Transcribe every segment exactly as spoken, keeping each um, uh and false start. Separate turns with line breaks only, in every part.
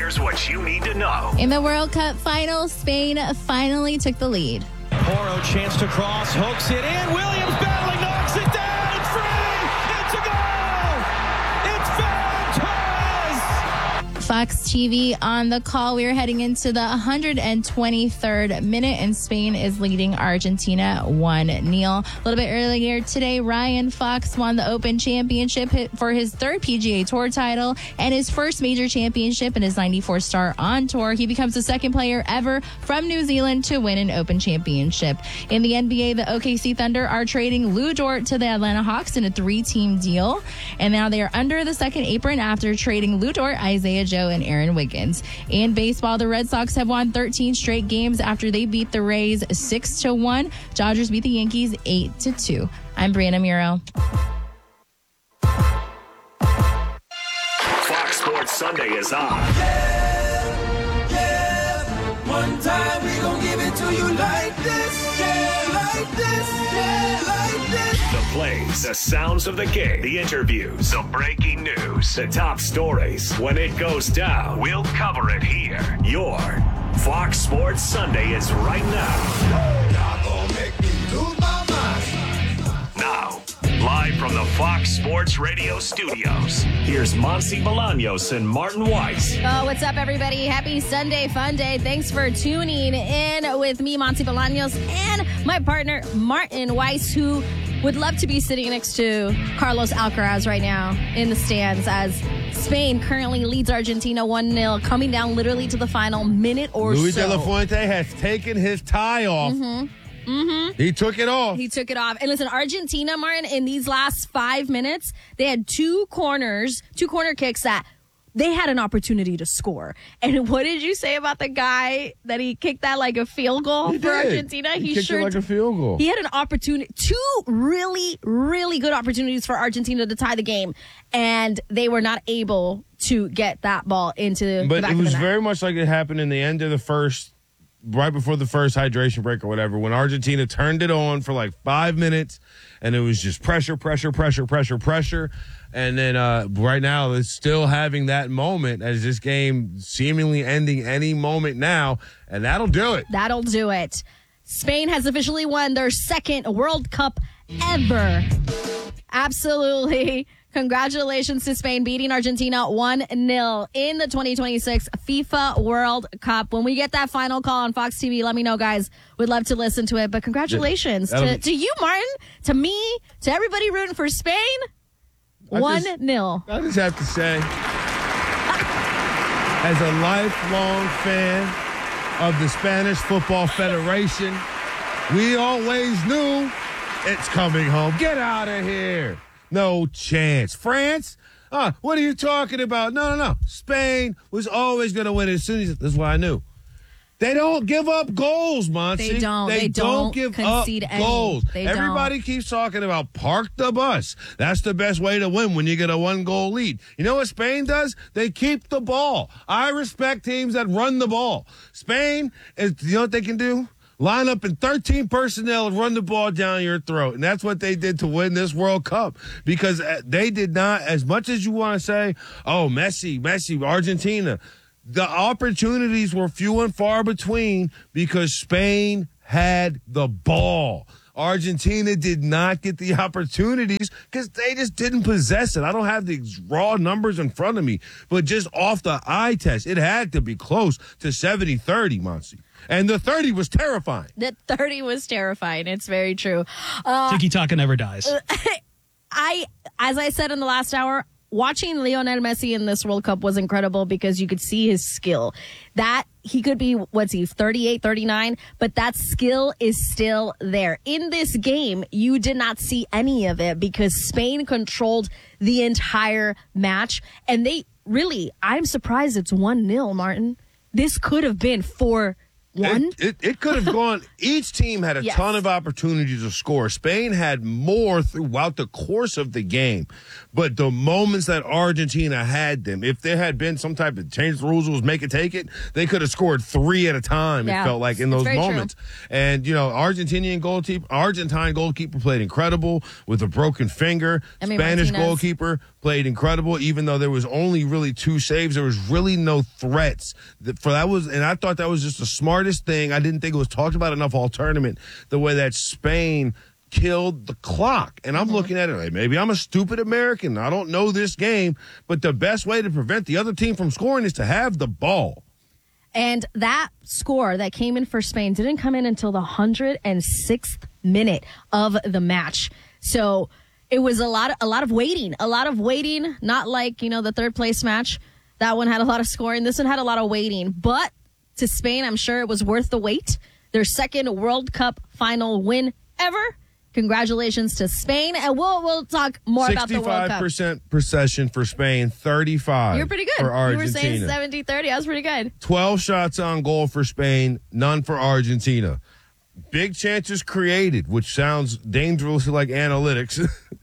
Here's what you need to know.
In the World Cup final, Spain finally took the lead.
Porro chance to cross, hooks it in. Williams battling, knocks it down. It's free. It's a goal. It's Ferran Torres.
Fox T V on the call. We are heading into the one hundred twenty-third minute, and Spain is leading Argentina one nil. A little bit earlier today, Ryan Fox won the Open Championship for his third P G A Tour title and his first major championship in his ninety-four star on tour. He becomes the second player ever from New Zealand to win an Open Championship. In the N B A, the O K C Thunder are trading Lou Dort to the Atlanta Hawks in a three-team deal, and now they are under the second apron after trading Lou Dort, Isaiah Joe, and Aaron Wiggins. In baseball, the Red Sox have won thirteen straight games after they beat the Rays six to one. Dodgers beat the Yankees eight to two. I'm Brianna Muro.
Fox Sports Sunday is on.
Yeah, yeah. One time we gon' give it to you like this. Yeah, like this. Yeah, like this.
The plays, the sounds of the game, the interviews, the breaking news, the top stories. When it goes down, we'll cover it here. Your Fox Sports Sunday is right now.
Y'all gon' make me lose my mind.
Now, live from the Fox Sports Radio studios, here's Monty Bolaños and Martin Weiss.
Oh, what's up, everybody? Happy Sunday, fun day. Thanks for tuning in with me, Monty Bolaños, and my partner, Martin Weiss, who would love to be sitting next to Carlos Alcaraz right now in the stands as Spain currently leads Argentina one nil, coming down literally to the final minute or
Luis
so.
de la Fuente has taken his tie off.
Mm-hmm. Mm-hmm.
He took it off.
He took it off. And listen, Argentina, Martin, in these last five minutes, they had two corners, two corner kicks that they had an opportunity to score. And what did you say about the guy that he kicked that like a field goal
He
for
did.
Argentina?
He, kicked
sure
it like a field goal.
He had an opportunity, two really, really good opportunities for Argentina to tie the game, and they were not able to get that ball into
But
the back
it
of the
was
net.
very much like it happened in the end of the first, right before the first hydration break or whatever, when Argentina turned it on for like five minutes, and it was just pressure, pressure, pressure, pressure, pressure. And then uh, right now, it's still having that moment as this game seemingly ending any moment now, and that'll do it.
That'll do it. Spain has officially won their second World Cup ever. Absolutely. Congratulations to Spain beating Argentina one nil in the twenty twenty-six FIFA World Cup. When we get that final call on Fox T V, let me know, guys. We'd love to listen to it. But congratulations
Yeah,
to,
be-
to you, Martin, to me, to everybody rooting for Spain.
I
one
just-
nil.
I just have to say, as a lifelong fan of the Spanish Football Federation, we always knew it's coming home. Get out of here. No chance. France? Uh, what are you talking about? No, no, no. Spain was always going to win as soon as... That's what I knew. They don't give up goals, Monty.
They don't.
They,
They don't
give
concede
up
any.
goals.
They
Everybody
don't.
keeps talking about park the bus. That's the best way to win when you get a one-goal lead. You know what Spain does? They keep the ball. I respect teams that run the ball. Spain, is, you know what they can do? Line up in thirteen personnel and run the ball down your throat. And that's what they did to win this World Cup. Because they did not, as much as you want to say, oh, Messi, Messi, Argentina, the opportunities were few and far between because Spain had the ball. Argentina did not get the opportunities because they just didn't possess it. I don't have the raw numbers in front of me, but just off the eye test, it had to be close to seventy thirty, Monty. And the thirty was terrifying.
The thirty was terrifying. It's very true. Uh,
Tiki-taka never dies.
I, as I said in the last hour, watching Lionel Messi in this World Cup was incredible because you could see his skill. That he could be, what's he, thirty-eight, thirty-nine, but that skill is still there. In this game, you did not see any of it because Spain controlled the entire match. And they really, I'm surprised it's one nil, Martin. This could have been four one.
It, it, it could have gone. Each team had a
Yes.
ton of opportunities to score. Spain had more throughout the course of the game. But the moments that Argentina had them, if there had been some type of change the rules, was make it take it, they could have scored three at a time,
Yeah.
it felt like, in
It's
those
very true.
moments. And, you know, Argentinian goalkeeper, Argentine goalkeeper played incredible with a broken finger.
I mean,
Spanish
Martinez.
goalkeeper played incredible, even though there was only really two saves. There was really no threats. For that was, and I thought that was just the smartest thing. I didn't think it was talked about enough all tournament, the way that Spain killed the clock. And I'm mm-hmm. looking at it like, maybe I'm a stupid American. I don't know this game, but the best way to prevent the other team from scoring is to have the ball.
And that score that came in for Spain didn't come in until the one hundred sixth minute of the match. So it was a lot of, a lot of waiting, a lot of waiting, not like, you know, the third place match. That one had a lot of scoring. This one had a lot of waiting. But to Spain, I'm sure it was worth the wait. Their second World Cup final win ever. Congratulations to Spain. And we'll we'll talk more about the World Cup.
sixty-five percent possession for Spain, thirty-five
You're pretty good.
for Argentina.
You were saying seventy thirty. That was pretty good.
twelve shots on goal for Spain, none for Argentina. Big chances created, which sounds dangerously like analytics.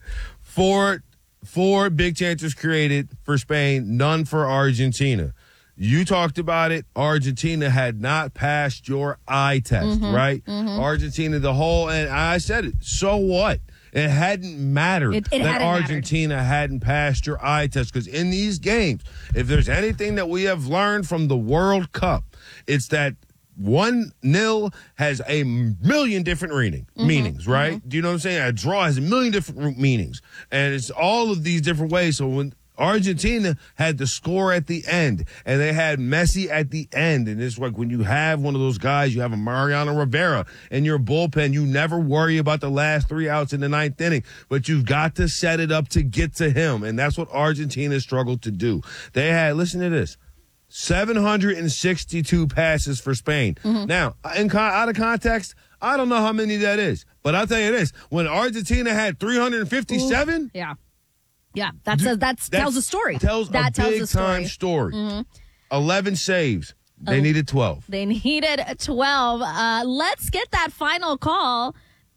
four, four big chances created for Spain, none for Argentina. You talked about it. Argentina had not passed your eye test,
mm-hmm,
right?
Mm-hmm.
Argentina, the whole, and I said it, so what? It hadn't mattered
it, it
that
hadn't
Argentina
mattered.
hadn't passed your eye test, because in these games, if there's anything that we have learned from the World Cup, it's that one nil has a million different reading, mm-hmm, meanings, right? Mm-hmm. Do you know what I'm saying? A draw has a million different meanings, and it's all of these different ways. So when Argentina had the score at the end, and they had Messi at the end. And it's like when you have one of those guys, you have a Mariano Rivera in your bullpen, you never worry about the last three outs in the ninth inning, but you've got to set it up to get to him. And that's what Argentina struggled to do. They had, listen to this, seven hundred sixty-two passes for Spain. Mm-hmm. Now, in con- out of context, I don't know how many that is, but I'll tell you this, when Argentina had three hundred fifty-seven,
Ooh, yeah. Yeah, that's a, that's,
that
tells a story.
Tells
that
a
tells
big
a story.
time story.
Mm-hmm.
eleven saves. They
oh,
needed twelve.
They needed twelve. Uh, let's get that final call.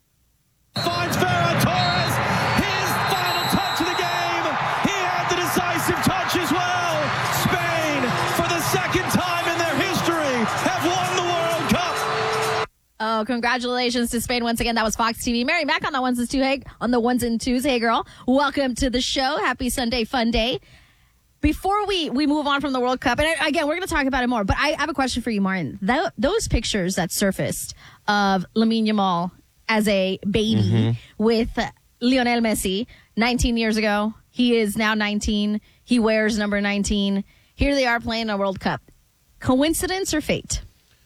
Finds Ferran Torres. His final touch of the game. He had the decisive touch as well. Spain, for the second time in their history, have won the World Cup.
Oh, congratulations to Spain once again. That was Fox T V. Mary Mack on the ones and two. Hey, on the ones and twos. Hey, girl. Welcome to the show. Happy Sunday, fun day. Before we, we move on from the World Cup, and again, we're going to talk about it more, but I have a question for you, Martin. That, those pictures that surfaced of Lamine Yamal as a baby mm-hmm. with Lionel Messi nineteen years ago. He is now nineteen. He wears number nineteen. Here they are playing a World Cup. Coincidence or fate?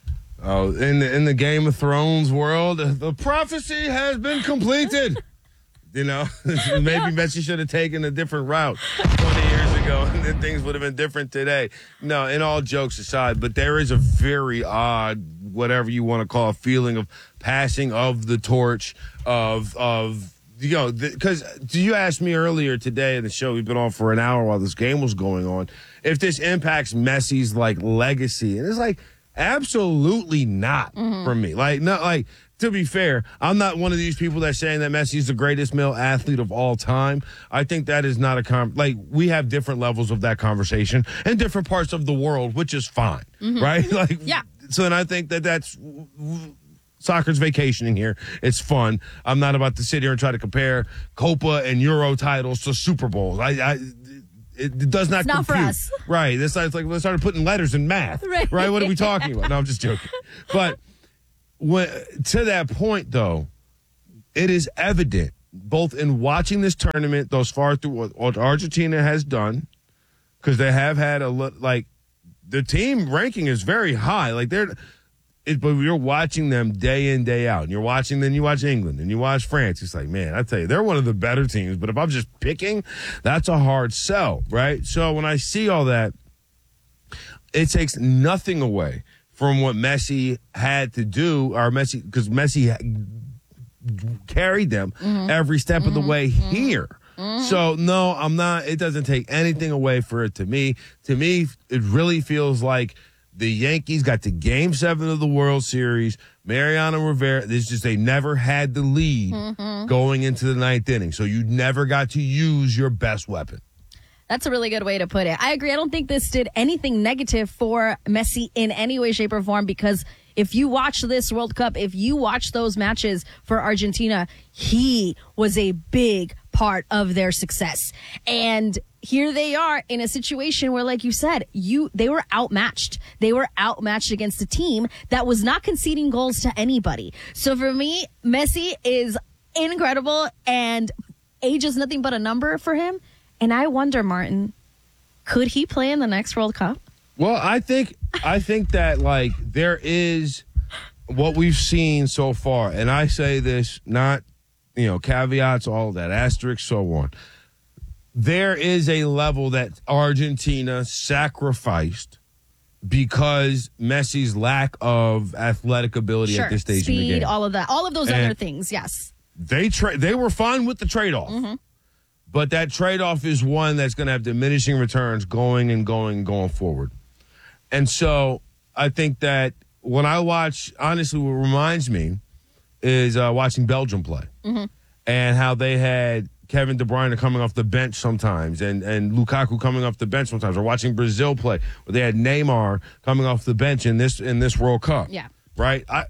Oh, in the in the Game of Thrones world, the prophecy has been completed. You know, maybe yeah. Messi should have taken a different route twenty years ago, and then things would have been different today. No, in all jokes aside, but there is a very odd, whatever you want to call it, feeling of passing of the torch of of you know, because you asked me earlier today in the show, we've been on for an hour while this game was going on, if this impacts Messi's like legacy, and it's like. Absolutely not mm-hmm. for me. Like, not like, to be fair, I'm not one of these people that's saying that Messi is the greatest male athlete of all time. I think that is not a com- like we have different levels of that conversation in different parts of the world, which is fine, mm-hmm. right? Like,
yeah.
So, and I think that that's soccer's vacationing here. It's fun. I'm not about to sit here and try to compare Copa and Euro titles to Super Bowls. I. I It does not
it's not
compute.
for us.
Right. This is like, let's start putting letters in math.
Right.
Right. What are we talking about? No, I'm just joking. But when, to that point, though, it is evident, both in watching this tournament thus far through what, what Argentina has done, because they have had a, like, the team ranking is very high. Like, they're, it, but you're watching them day in, day out. And you're watching, then you watch England, and you watch France. It's like, man, I tell you, they're one of the better teams. But if I'm just picking, that's a hard sell, right? So when I see all that, it takes nothing away from what Messi had to do, or Messi, because Messi carried them mm-hmm. every step mm-hmm. of the way mm-hmm. here. Mm-hmm. So, no, I'm not, it doesn't take anything away for it to me. To me, it really feels like the Yankees got to game seven of the World Series. Mariano Rivera, it's just they never had the lead mm-hmm. going into the ninth inning. So you never got to use your best weapon.
That's a really good way to put it. I agree. I don't think this did anything negative for Messi in any way, shape, or form because If you watch this World Cup, if you watch those matches for Argentina, he was a big part of their success. And here they are in a situation where, like you said, you they were outmatched. They were outmatched against a team that was not conceding goals to anybody. So for me, Messi is incredible, and age is nothing but a number for him. And I wonder, Martin, could he play in the next World Cup?
Well, I think I think that like there is what we've seen so far, and I say this not, you know, caveats, all that, asterisks, so on. There is a level that Argentina sacrificed because Messi's lack of athletic ability
Sure.
at this stage
Speed,
in the game.
all of that, all of those
And
other things. Yes.
They tra- they were fine with the trade-off.
Mm-hmm.
But that trade-off is one that's going to have diminishing returns going and going and going forward. And so I think that when I watch, honestly, what reminds me is uh, watching Belgium play
Mm-hmm.
and how they had Kevin De Bruyne coming off the bench sometimes and, and Lukaku coming off the bench sometimes, or watching Brazil play where they had Neymar coming off the bench in this in this World Cup.
Yeah.
Right? I,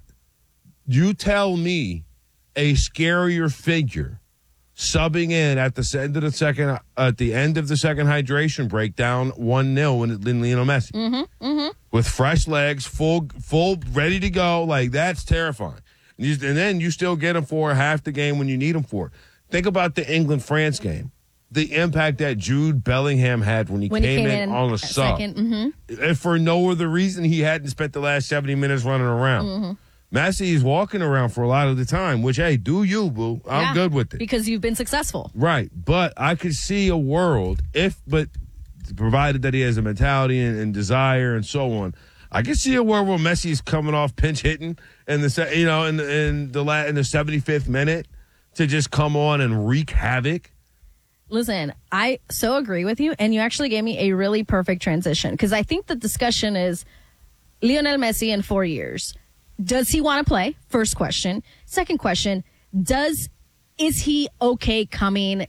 you tell me a scarier figure subbing in at the end of the second at the end of the second hydration break, down one nil when it Lionel Messi,
Mm-hmm. Mm-hmm.
with fresh legs, full full ready to go. Like, that's terrifying. And, you, and then you still get him for half the game when you need him for it. Think about the England France game, the impact that Jude Bellingham had when he,
When
came,
he came
in,
in
on a
a
sub,
second, mhm.
if for no other reason he hadn't spent the last seventy minutes running around.
Mm-hmm.
Messi is walking around for a lot of the time, which, hey, do you, boo? I'm
Yeah,
good with it.
because you've been successful.
Right, but I could see a world if, but provided that he has a mentality and, and desire and so on, I could see a world where Messi's coming off pinch hitting in the se- you know in the in the la- in the seventy-fifth minute to just come on and wreak havoc.
Listen, I so agree with you, and you actually gave me a really perfect transition, because I think the discussion is Lionel Messi in four years. Does he want to play? First question. Second question, does is he okay coming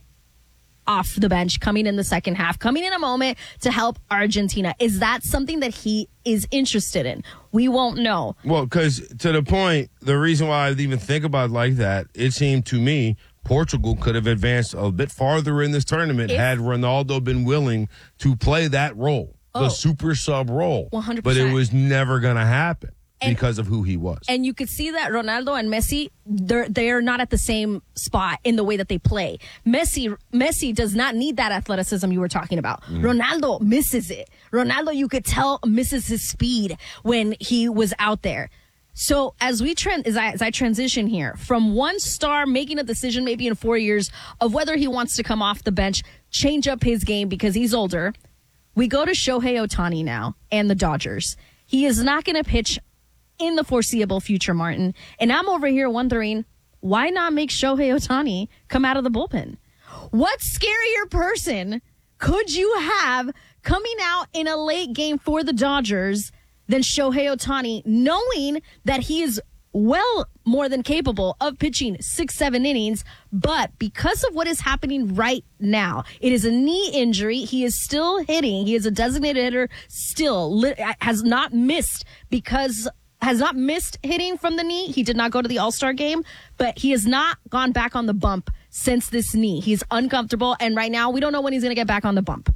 off the bench, coming in the second half, coming in a moment to help Argentina? Is that something that he is interested in? We won't know.
Well, because to the point, the reason why I even think about it like that, it seemed to me Portugal could have advanced a bit farther in this tournament
If-
had Ronaldo been willing to play that role,
Oh.
the super sub role.
one hundred
But
percent.
it was never going to happen
And-
because of who he was.
And you could see that Ronaldo and Messi, they're they're not at the same spot in the way that they play. Messi Messi does not need that athleticism you were talking about. Ronaldo misses it. Ronaldo, you could tell, misses his speed when he was out there. So as we trend, as I, as I transition here from one star making a decision maybe in four years of whether he wants to come off the bench, change up his game because he's older, we go to Shohei Ohtani now and the Dodgers. He is not going to pitch in the foreseeable future, Martin. And I'm over here wondering, why not make Shohei Ohtani come out of the bullpen? What scarier person could you have coming out in a late game for the Dodgers than Shohei Ohtani, knowing that he is well more than capable of pitching six, seven innings, but because of what is happening right now, it is a knee injury. He is still hitting. He is a designated hitter, still li- has not missed because has not missed hitting from the knee. He did not go to the All-Star game, but he has not gone back on the bump since this knee. He's uncomfortable, and right now we don't know when he's going to get back on the bump.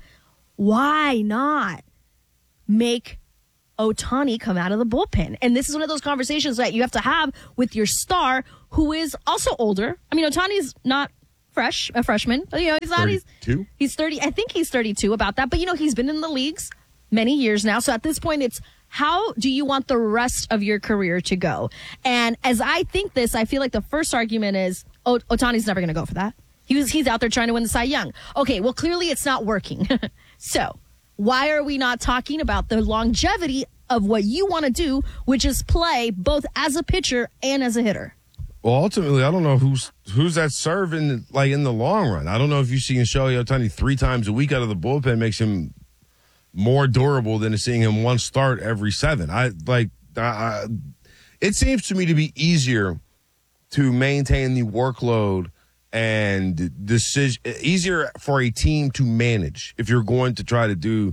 Why not make Ohtani come out of the bullpen? And this is one of those conversations that you have to have with your star, who is also older. I mean, Ohtani's not fresh, a freshman. You know, he's not. He's
thirty-two?
He's thirty. I think he's thirty-two about that. But you know, he's been in the leagues many years now. So at this point, it's how do you want the rest of your career to go? And as I think this, I feel like the first argument is, oh, Ohtani's never going to go for that. He was, he's out there trying to win the Cy Young. Okay, well, clearly it's not working. So why are we not talking about the longevity of what you want to do, which is play both as a pitcher and as a hitter?
Well, ultimately, I don't know who's who's that serving like in the long run. I don't know if you see Shohei Ohtani three times a week out of the bullpen makes him more durable than seeing him one start every seven. I like. I, I, it seems to me to be easier to maintain the workload and decision. Easier for a team to manage if you're going to try to do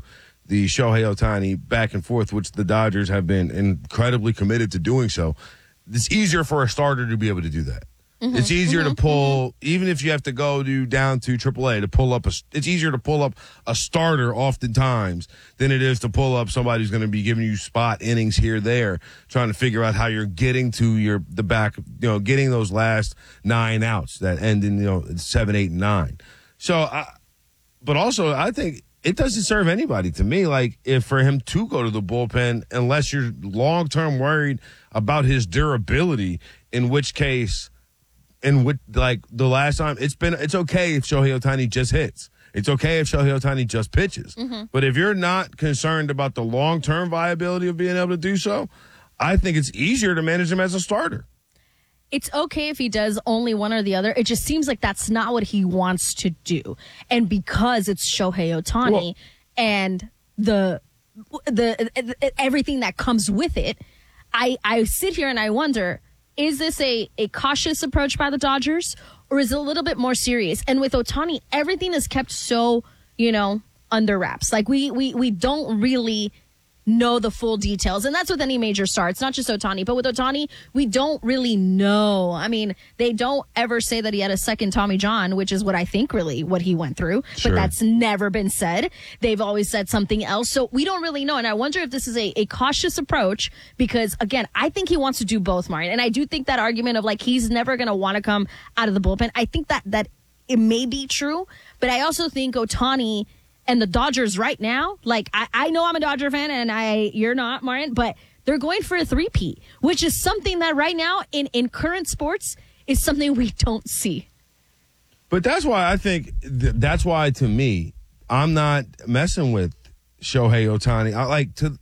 the Shohei Ohtani back and forth, which the Dodgers have been incredibly committed to doing so, it's easier for a starter to be able to do that. Mm-hmm. It's easier mm-hmm. to pull, mm-hmm. even if you have to go to down to triple A to pull up a. It's easier to pull up a starter oftentimes than it is to pull up somebody who's going to be giving you spot innings here, there, trying to figure out how you're getting to your the back, you know, getting those last nine outs that end in, you know, seven, eight, and nine. So, I, but also I think it doesn't serve anybody to me. Like if for him to go to the bullpen, unless you're long term worried about his durability, in which case. And with like the last time, it's been it's okay if Shohei Ohtani just hits. It's okay if Shohei Ohtani just pitches. Mm-hmm. But if you're not concerned about the long term viability of being able to do so, I think it's easier to manage him as a starter.
It's okay if he does only one or the other. It just seems like that's not what he wants to do. And because it's Shohei Ohtani well, and the, the the everything that comes with it, I I sit here and I wonder. Is this a, a cautious approach by the Dodgers, or is it a little bit more serious? And with Ohtani, everything is kept so, you know, under wraps. Like, we we we don't really know the full details. And that's with any major star. It's not just Ohtani. But with Ohtani, we don't really know. I mean, they don't ever say that he had a second Tommy John, which is what I think really what he went through. Sure. But that's never been said. They've always said something else. So we don't really know. And I wonder if this is a, a cautious approach because, again, I think he wants to do both, Martin. And I do think that argument of, like, he's never going to want to come out of the bullpen, I think that, that it may be true. But I also think Ohtani and the Dodgers right now, like, I, I know I'm a Dodger fan, and I you're not, Martin, but they're going for a three-peat, which is something that right now in, in current sports is something we don't see.
But that's why I think, th- that's why, to me, I'm not messing with Shohei Ohtani. I like to.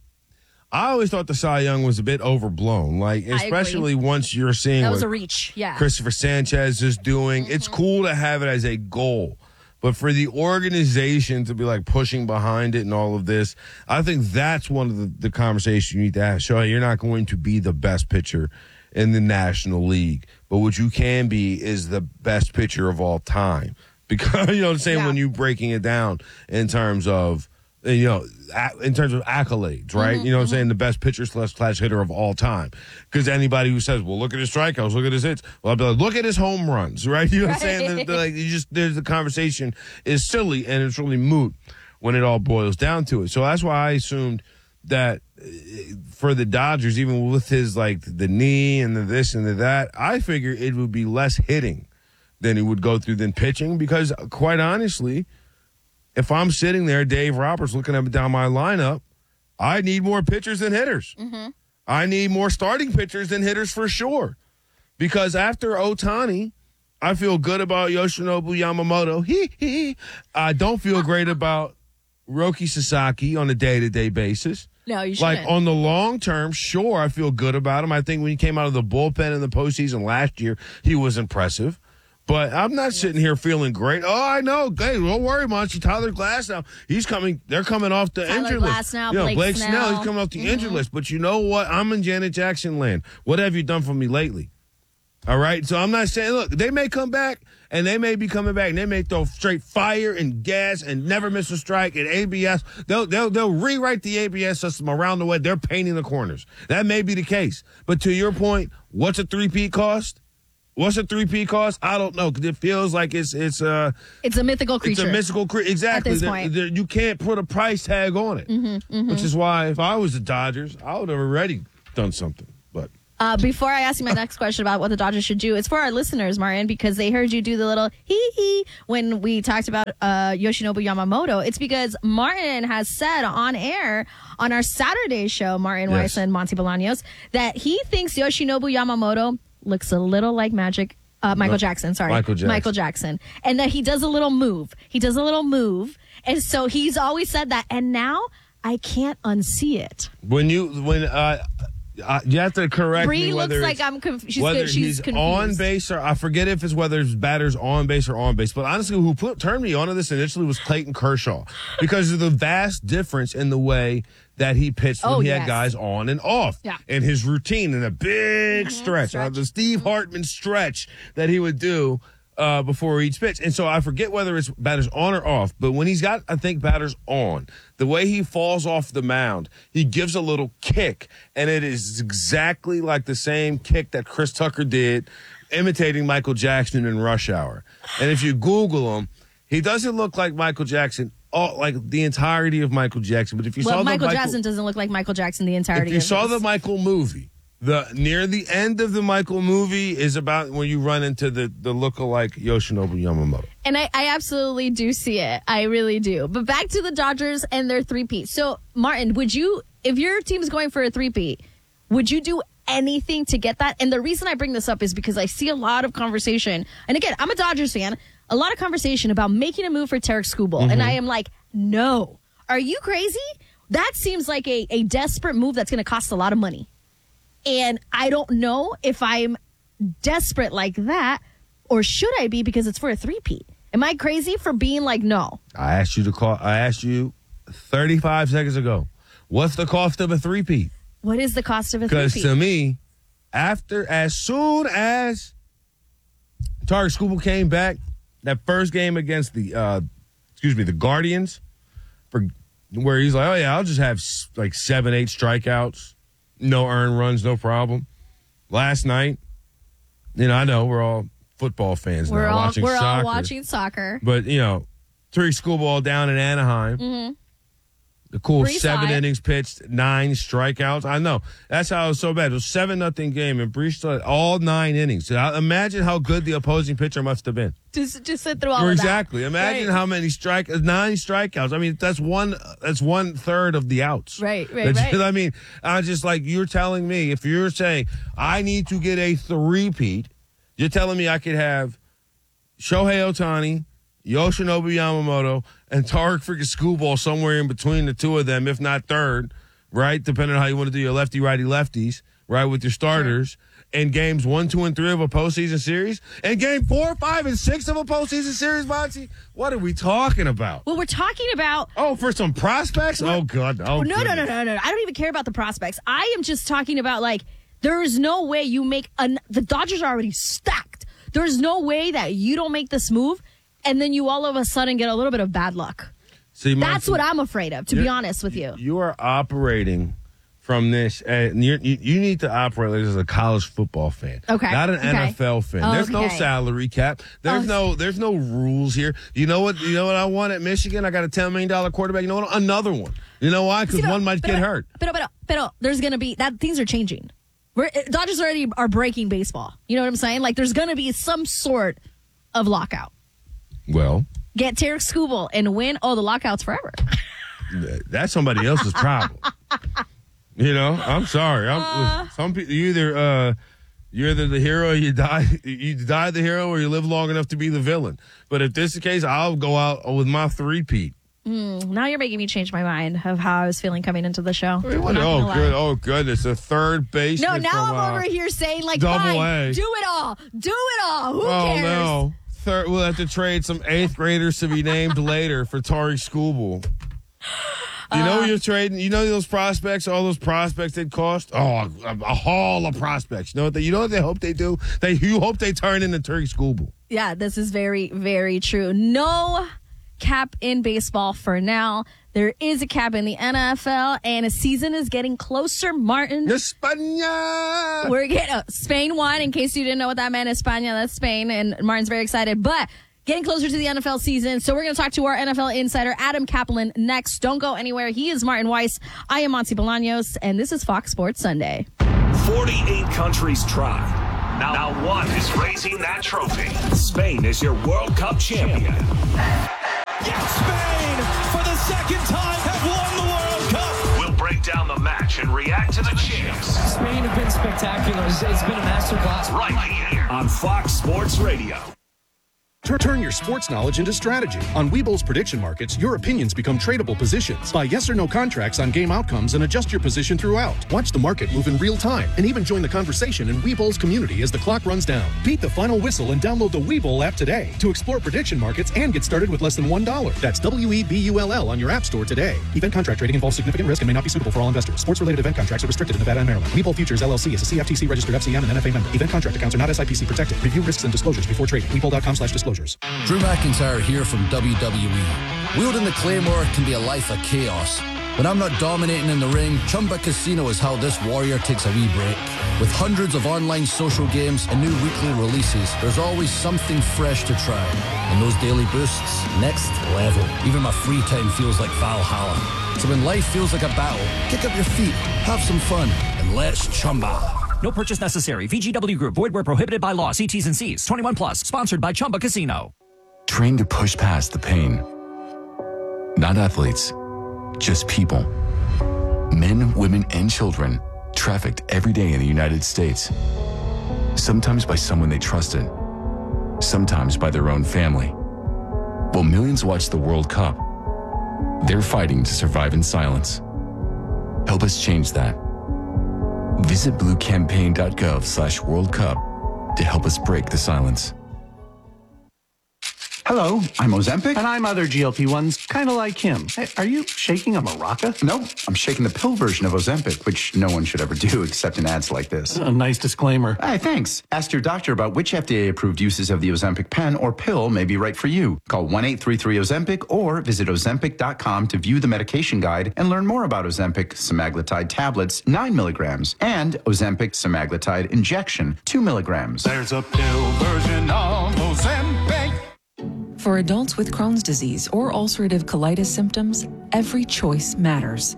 I always thought the Cy Young was a bit overblown, like especially once you're seeing
that was
what
a reach. Yeah,
Christopher Sanchez is doing. Mm-hmm. It's cool to have it as a goal. But for the organization to be like pushing behind it and all of this, I think that's one of the, the conversations you need to ask. Shohei, you're not going to be the best pitcher in the National League, but what you can be is the best pitcher of all time. Because, you know what I'm saying, yeah. when you're breaking it down in terms of, you know, in terms of accolades, right? Mm-hmm, you know what I'm mm-hmm. saying? The best pitcher slash class hitter of all time. Because anybody who says, well, look at his strikeouts, look at his hits, well, I'll be like, look at his home runs, right? You know what I'm saying? They're, they're like, you just, there's the conversation is silly and it's really moot when it all boils down to it. So that's why I assumed that for the Dodgers, even with his, like, the knee and the this and the that, I figured it would be less hitting than he would go through than pitching because, quite honestly, if I'm sitting there, Dave Roberts, looking up and down my lineup, I need more pitchers than hitters. Mm-hmm. I need more starting pitchers than hitters for sure. Because after Ohtani, I feel good about Yoshinobu Yamamoto. He, he. I don't feel great about Roki Sasaki on a day-to-day basis.
No, you shouldn't.
Like, on the long term, sure, I feel good about him. I think when he came out of the bullpen in the postseason last year, he was impressive. But I'm not sitting here feeling great. Oh, I know. Hey, don't worry, Monty. Tyler Glasnow, he's coming. They're coming off the
Tyler
injured list.
Glasnow,
You know,
Blake,
Blake
Snell.
Snell, he's coming off the
Mm-hmm.
injured list. But you know what? I'm in Janet Jackson land. What have you done for me lately? All right? So I'm not saying, look, they may come back, and they may be coming back, and they may throw straight fire and gas and never miss a strike and A B S. They'll, they'll, they'll rewrite the A B S system around the way. They're painting the corners. That may be the case. But to your point, what's a three-peat cost? What's a three-peat cost? I don't know, because it feels like it's it's uh
it's a mythical creature.
It's a mystical creature. Exactly.
At this
There-
point.
there- you can't put a price tag on it.
Mm-hmm, mm-hmm.
Which is why if I was the Dodgers, I would have already done something. But
Uh, before I ask you my next question about what the Dodgers should do, it's for our listeners, Martin, because they heard you do the little hee hee when we talked about uh, Yoshinobu Yamamoto. It's because Martin has said on air on our Saturday show, Martin
Yes.
Weiss and Monty Bolaños, that he thinks Yoshinobu Yamamoto looks a little like Magic. Uh, Michael Jackson, sorry.
Michael Jackson.
Michael Jackson. And that he does a little move. He does a little move. And so he's always said that. And now I can't unsee it.
when you when uh, uh you have to correct
Bree
me
looks
whether
like
it's-
I'm conf- she's
whether
good- she's
he's
confused.
on base or I forget if it's whether it's batters on base or on base. But honestly, who put turned me onto this initially was Clayton Kershaw because of the vast difference in the way that he pitched when
Oh,
he
yes.
had guys on and off,
Yeah.
and his routine in a big
Mhm,
stretch,
stretch.
Uh, the Steve Hartman stretch that he would do. uh, before each pitch. And so I forget whether it's batters on or off, but when he's got, I think, batters on, the way he falls off the mound, he gives a little kick, and it is exactly like the same kick that Chris Tucker did, imitating Michael Jackson in Rush Hour. And if you Google him, he doesn't look like Michael Jackson, all, like the entirety of Michael Jackson. But if you
well,
saw the
Michael
Michael
Jackson doesn't look like Michael Jackson the entirety.
If you
of
saw
his.
the Michael movie, the near the end of the Michael movie is about when you run into the the lookalike Yoshinobu Yamamoto.
And I, I absolutely do see it. I really do. But back to the Dodgers and their three-peat. So, Martin, would you, if your team's going for a three-peat, would you do anything to get that? And the reason I bring this up is because I see a lot of conversation. And again, I'm a Dodgers fan. A lot of conversation about making a move for Tarek Skubal. Mm-hmm. And I am like, no. Are you crazy? That seems like a, a desperate move that's going to cost a lot of money. And I don't know if I'm desperate like that, or should I be because it's for a three-peat? Am I crazy for being like, no?
I asked you to call. I asked you thirty-five seconds ago, what's the cost of a three-peat?
What is the cost of a
Because
three-peat?
to me, after, as soon as Tarek Skubal came back, that first game against the, uh, excuse me, the Guardians, for where he's like, oh yeah, I'll just have like seven, eight strikeouts. No earned runs, no problem. Last night, you know, I know we're all football fans
we're
now
all,
watching
we're
soccer.
all watching soccer.
But, you know, three Skubal down in Anaheim.
Mm-hmm.
The cool
Bree
seven
saw it.
innings pitched, nine strikeouts. I know. That's how it was so bad. It was seven nothing game, and Bree started all nine innings. So imagine how good the opposing pitcher must have been.
Just, just sit through all
Or
of that.
exactly. Imagine
Right.
how many strike nine strikeouts. I mean, that's one. That's one third of the outs.
Right, right,
That's-
right.
I mean, I was just like, you're telling me, if you're saying I need to get a three-peat, you're telling me I could have Shohei Ohtani, Yoshinobu Yamamoto, and Tarek freaking Skubal somewhere in between the two of them, if not third, right? Depending on how you want to do your lefty, righty, lefties, right, with your starters. In games one, two, and three of a postseason series, and game four, five, and six of a postseason series, Monty. What are we talking about?
Well, we're talking about.
Oh, for some prospects? Oh, God. Oh,
no, no, no,
goodness.
no, no. I don't even care about the prospects. I am just talking about, like, there is no way you make. An, the Dodgers are already stacked. There's no way that you don't make this move, and then you all of a sudden get a little bit of bad luck.
See,
That's
Monty,
what I'm afraid of, to be
you're-
honest with you.
You are operating from this, and you're, you you need to operate like as a college football fan,
Okay,
not an
okay.
N F L fan. There's no
Okay.
salary cap. There's
Oh.
no there's no rules here. You know what? You know what I want at Michigan? I got a ten million dollar quarterback. You know what? Another one. You know why? Because
See,
one might
pero,
get hurt.
Pero, pero, pero, there's going to be that things are changing. We're, Dodgers already are breaking baseball. You know what I'm saying? Like, there's going to be some sort of lockout.
Well,
Get Tarek Skubal and win. Oh, the lockout's forever.
that's somebody else's problem. You know, I'm sorry. I'm,
Uh.
some people you either uh, you're either the hero, or you die, you die the hero, or you live long enough to be the villain. But if this is the case, I'll go out with my three-peat.
Now you're making me change my mind of how I was feeling coming into the show.
What-
I'm not
oh,
gonna lie.
good. Oh, goodness. A third baseman.
No, now
from,
I'm
uh,
over here saying, like,
Double
fine,
A.
do it all. Do it all. Who
Oh,
cares?
no. Third, we'll have to trade some eighth graders to be named later for Tarek Skubal. You know
Uh.
you're trading. You know those prospects, all those prospects that cost. Oh, a, a haul of prospects. You know what they? You know what they hope they do? They you hope they turn into Tarek Skubal.
Yeah, this is very, very true. No cap in baseball for now. There is a cap in the N F L, and a season is getting closer, Martin.
España.
We're getting uh, Spain won. In case you didn't know what that meant, España, that's Spain, and Martin's very excited. But getting closer to the N F L season, so we're going to talk to our N F L insider, Adam Kaplan, next. Don't go anywhere. He is Martin Weiss. I am Monty Bolaños, and this is Fox Sports Sunday.
forty-eight countries tried. Now, now one is raising that trophy. Spain is your World Cup champion.
Yes, Spain, for the second time, have won the World Cup.
We'll break down the match and react to the champs
Spain have been spectacular. It's, it's been a masterclass.
right here on Fox Sports Radio.
Turn, turn your sports knowledge into strategy. On Webull's prediction markets, your opinions become tradable positions. Buy yes or no contracts on game outcomes and adjust your position throughout. Watch the market move in real time and even join the conversation in Webull's community as the clock runs down. Beat the final whistle and download the Webull app today to explore prediction markets and get started with less than one dollar. That's W E B U L L on your app store today. Event contract trading involves significant risk and may not be suitable for all investors. Sports-related event contracts are restricted in Nevada and Maryland. Webull Futures L L C is a C F T C-registered F C M and N F A member. Event contract accounts are not S I P C protected. Review risks and disclosures before trading. Webull.com slash disclosures.
Drew McIntyre here from W W E. Wielding the Claymore can be a life of chaos. When I'm not dominating in the ring, Chumba Casino is how this warrior takes a wee break. With hundreds of online social games and new weekly releases, there's always something fresh to try. And those daily boosts, next level. Even my free time feels like Valhalla. So when life feels like a battle, kick up your feet, have some fun, and let's Chumba.
No purchase necessary. V G W Group. Void where prohibited by law. See T's and C's. twenty-one plus. Sponsored by Chumba Casino.
Train to push past the pain. Not athletes, just people. Men, women, and children trafficked every day in the United States. Sometimes by someone they trusted. Sometimes by their own family. While millions watch the World Cup, they're fighting to survive in silence. Help us change that. Visit bluecampaign.gov slash World Cup to help us break the silence.
Hello, I'm Ozempic. And I'm other G L P ones, kind of like him. Hey, are you shaking a maraca?
No, I'm shaking the pill version of Ozempic, which no one should ever do except in ads like this.
A nice disclaimer.
Hey, thanks. Ask your doctor about which F D A-approved uses of the Ozempic pen or pill may be right for you. Call one eight three three Ozempic or visit ozempic dot com to view the medication guide and learn more about Ozempic semaglutide tablets, nine milligrams, and Ozempic semaglutide injection, two milligrams.
There's a pill version of Ozempic.
For adults with Crohn's disease or ulcerative colitis symptoms, every choice matters.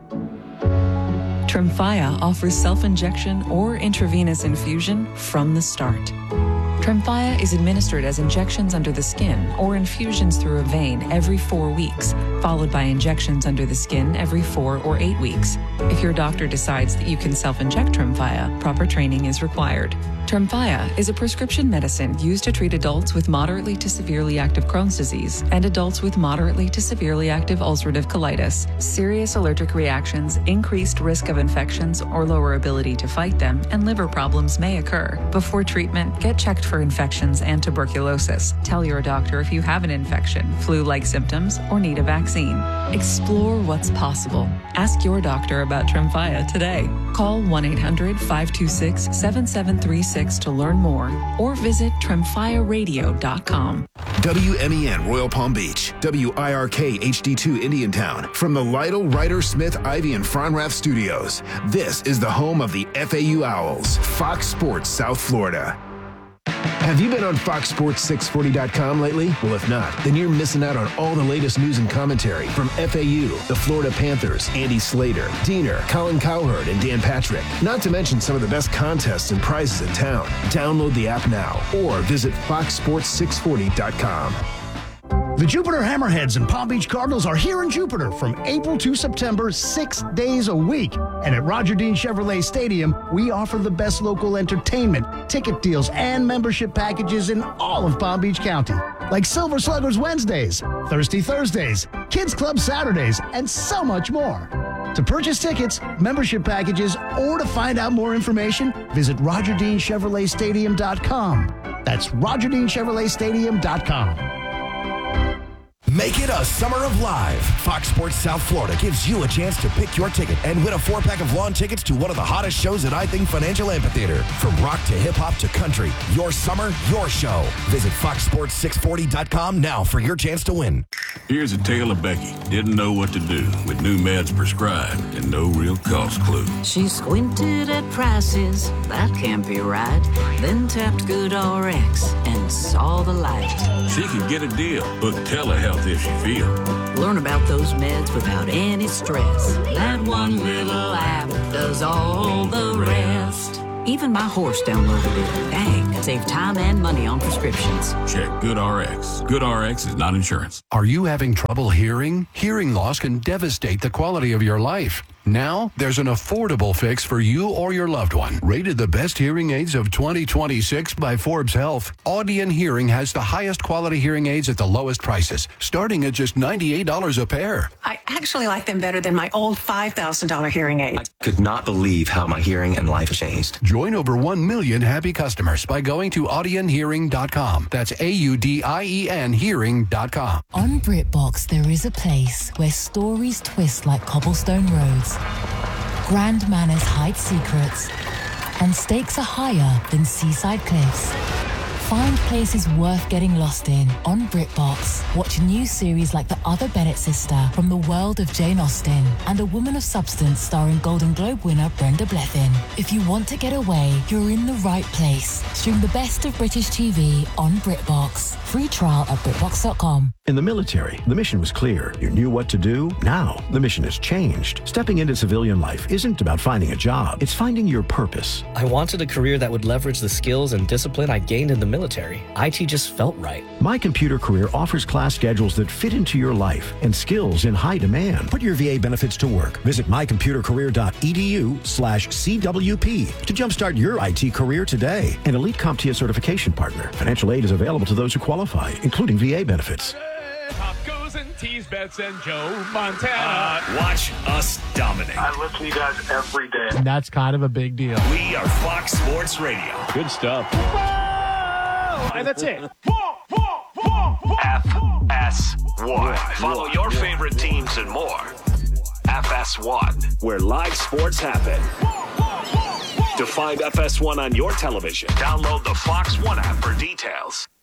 Tremfya offers self-injection or intravenous infusion from the start. Tremfya is administered as injections under the skin or infusions through a vein every four weeks, followed by injections under the skin every four or eight weeks. If your doctor decides that you can self-inject Tremfya, proper training is required. Tremfya is a prescription medicine used to treat adults with moderately to severely active Crohn's disease and adults with moderately to severely active ulcerative colitis. Serious allergic reactions, increased risk of infections or lower ability to fight them, and liver problems may occur. Before treatment, get checked for infections and tuberculosis. Tell your doctor if you have an infection, flu-like symptoms, or need a vaccine. Explore what's possible. Ask your doctor about Tremfya today. Call one eight hundred five two six seven seven three six to learn more or visit tremfya radio dot com.
W M E N Royal Palm Beach, W I R K H D two Indiantown. From the Lytle, Ryder, Smith, Ivy, and Fronrath studios, this is the home of the F A U Owls, Fox Sports South Florida. Have you been on fox sports six forty dot com lately? Well, if not, then you're missing out on all the latest news and commentary from F A U, the Florida Panthers, Andy Slater, Diener, Colin Cowherd, and Dan Patrick. Not to mention some of the best contests and prizes in town. Download the app now or visit fox sports six forty dot com.
The Jupiter Hammerheads and Palm Beach Cardinals are here in Jupiter from April to September, six days a week. And at Roger Dean Chevrolet Stadium, we offer the best local entertainment, ticket deals, and membership packages in all of Palm Beach County. Like Silver Sluggers Wednesdays, Thirsty Thursdays, Kids Club Saturdays, and so much more. To purchase tickets, membership packages, or to find out more information, visit roger dean chevrolet stadium dot com. That's roger dean chevrolet stadium dot com.
Make it a summer of live. Fox Sports South Florida gives you a chance to pick your ticket and win a four-pack of lawn tickets to one of the hottest shows at I Think Financial Amphitheater. From rock to hip-hop to country, your summer, your show. Visit fox sports six forty dot com now for your chance to win.
Here's a tale of Becky. Didn't know what to do with new meds prescribed and no real cost clue.
She squinted at prices, that can't be right. Then tapped GoodRx and saw the light.
She could get a deal. Book telehealth if she feel.
Learn about those meds without any stress. That one little app does all the rest. Even my horse downloaded it. Dang, save time and money on prescriptions.
Check GoodRx. GoodRx is not insurance.
Are you having trouble hearing? Hearing loss can devastate the quality of your life. Now, there's an affordable fix for you or your loved one. Rated the best hearing aids of twenty twenty-six by Forbes Health, Audion Hearing has the highest quality hearing aids at the lowest prices, starting at just ninety-eight dollars a pair.
I actually like them better than my old five thousand dollars hearing aid.
I could not believe how my hearing and life changed.
Join over one million happy customers by going to audion hearing dot com. That's A U D I E N hearing dot com.
On BritBox, there is a place where stories twist like cobblestone roads, grand manners hide secrets, and stakes are higher than seaside cliffs. Find places worth getting lost in on BritBox. Watch new series like The Other Bennett Sister from the world of Jane Austen and A Woman of Substance starring Golden Globe winner Brenda Blethyn. If you want to get away, you're in the right place. Stream the best of British T V on BritBox. Free trial at BritBox dot com.
In the military, the mission was clear. You knew what to do. Now, the mission has changed. Stepping into civilian life isn't about finding a job. It's finding your purpose.
I wanted a career that would leverage the skills and discipline I gained in the military. I T just felt right.
My Computer Career offers class schedules that fit into your life and skills in high demand. Put your V A benefits to work. Visit my computer career dot e d u slash C W P to jumpstart your I T career today. An elite CompTIA certification partner. Financial aid is available to those who qualify, including V A benefits.
Tacos and teas, bets, and Joe Montana.
Uh, watch us dominate.
I listen to you guys every day.
And that's kind of a big deal.
We are Fox Sports Radio.
Good stuff. And that's it.
F S one. Follow your favorite teams and more. F S one, where live sports happen. To find F S one on your television, download the Fox One app for details.